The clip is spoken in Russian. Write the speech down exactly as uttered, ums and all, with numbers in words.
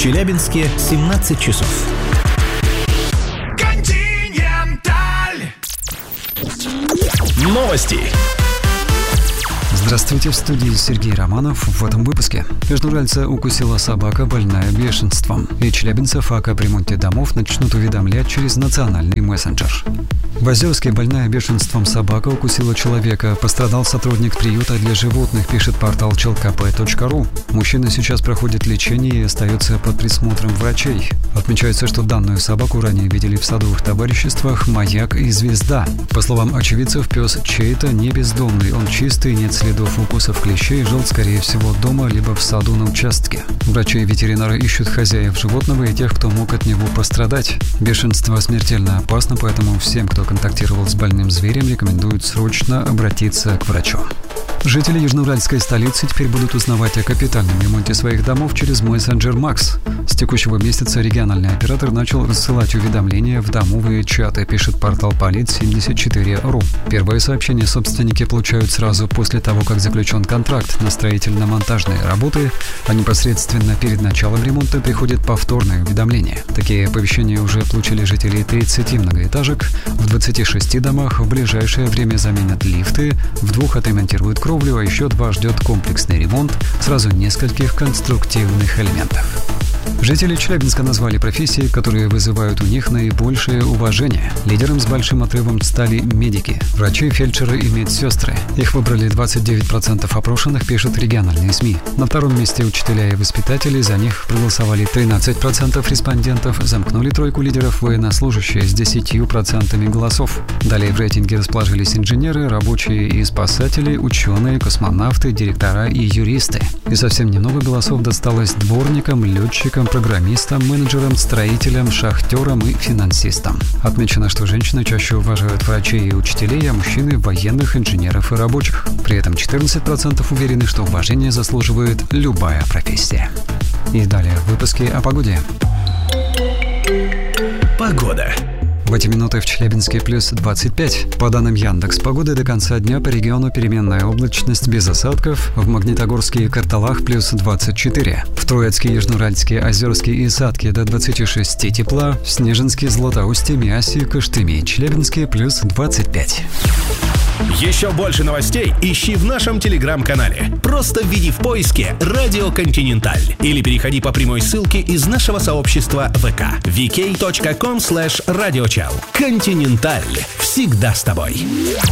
Челябинске семнадцать часов. Континенталь. Новости. Здравствуйте, в студии Сергей Романов. В этом выпуске. Южноуральца укусила собака, больная бешенством. И челябинцев о капремонте домов начнут уведомлять через национальный мессенджер. В Озерске больная бешенством собака укусила человека. Пострадал сотрудник приюта для животных, пишет портал челкп точка ру. Мужчина сейчас проходит лечение и остается под присмотром врачей. Отмечается, что данную собаку ранее видели в садовых товариществах «Маяк» и «Звезда». По словам очевидцев, пес чей-то не бездомный. Он чистый, нет следов укусов клещей, жил, скорее всего, дома либо в саду на участке. Врачи и ветеринары ищут хозяев животного и тех, кто мог от него пострадать. Бешенство смертельно опасно, поэтому всем, кто контактировал с больным зверем, рекомендуют срочно обратиться к врачу. Жители южноуральской столицы теперь будут узнавать о капитальном ремонте своих домов через мессенджер Макс. С текущего месяца региональный оператор начал рассылать уведомления в домовые чаты, пишет портал полит семьдесят четыре точка ру. Первые сообщения собственники получают сразу после того, как заключен контракт на строительно-монтажные работы, а непосредственно перед началом ремонта приходят повторные уведомления. Такие оповещения уже получили жители тридцати многоэтажек. В двадцати шести домах в ближайшее время заменят лифты, в двух отремонтируют кровлю, а еще два ждет комплексный ремонт сразу нескольких конструктивных элементов. Жители Челябинска назвали профессии, которые вызывают у них наибольшее уважение. Лидером с большим отрывом стали медики, врачи, фельдшеры и медсестры. Их выбрали двадцать девять процентов опрошенных, пишут региональные СМИ. На втором месте учителя и воспитатели, за них проголосовали тринадцать процентов респондентов, замкнули тройку лидеров военнослужащие с десятью процентами голосов. Далее в рейтинге расположились инженеры, рабочие и спасатели, ученые, космонавты, директора и юристы. И совсем немного голосов досталось дворникам, летчикам, программистам, менеджерам, строителям, шахтерам и финансистам. Отмечено, что женщины чаще уважают врачей и учителей, а мужчины – военных, инженеров и рабочих. При этом четырнадцать процентов уверены, что уважение заслуживает любая профессия. И далее в выпуске о погоде. Погода. В эти минуты в Челябинске плюс двадцать пять. По данным Яндекс.Погоды, до конца дня по региону переменная облачность без осадков. В Магнитогорске и Карталах плюс двадцать четыре. В Троицке, Южноуральске, Озерске и Садке до двадцати шести тепла. В Снежинске, Златоусте, Миасе, Кыштыме и Челябинске плюс двадцать пять. Еще больше новостей ищи в нашем телеграм-канале. Просто введи в поиске «Радио Континенталь» или переходи по прямой ссылке из нашего сообщества ВК ви кей точка ком слэш радиочел. Континенталь. Всегда с тобой.